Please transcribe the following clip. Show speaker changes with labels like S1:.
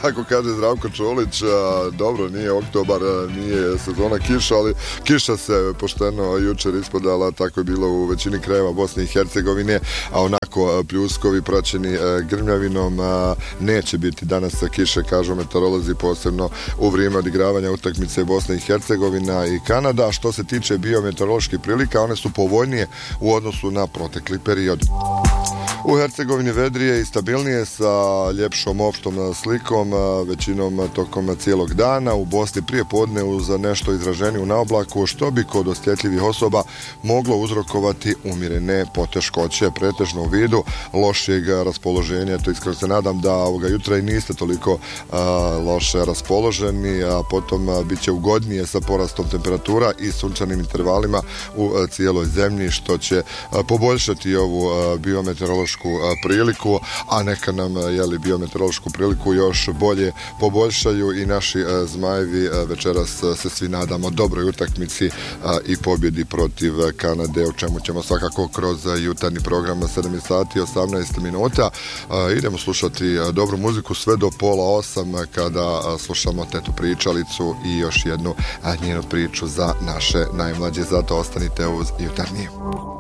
S1: kako kaže Zdravko Čolić, dobro, nije oktobar, nije sezona kiša, ali kiša se pošteno jučer ispadala, tako je bilo u većini krajeva Bosne i Hercegovine, a onako pljuskovi praćeni grmljavinom neće biti danas kiše, kažu meteorolozi, posebno u vrijeme odigravanja utakmice Bosna i Hercegovina i Kanada. Što se tiče biometeoroloških prilika, one su povoljnije u odnosu na protekli period. U Hercegovini vedrije i stabilnije sa ljepšom opštom slikom većinom tokom cijelog dana. U Bosni prije podne uz nešto izraženiju na oblaku, što bi kod osjetljivih osoba moglo uzrokovati umirene poteškoće, pretežno u vidu lošijeg raspoloženja. To iskreno se nadam da ovoga jutra i niste toliko loše raspoloženi, a potom bit će ugodnije sa porastom temperatura i sunčanim intervalima u cijeloj zemlji, što će poboljšati ovu biometeorološku priliku, a neka nam biometeorološku priliku još bolje poboljšaju i naši zmajevi. Večeras se svi nadamo dobroj utakmici i pobjedi protiv Kanade, o čemu ćemo svakako kroz jutarnji program na 7 sati 18 minuta. Idemo slušati dobru muziku sve do 7:30 kada slušamo Tetu Pričalicu i još jednu njenu priču za naše najmlađe, zato ostanite uz jutarnji.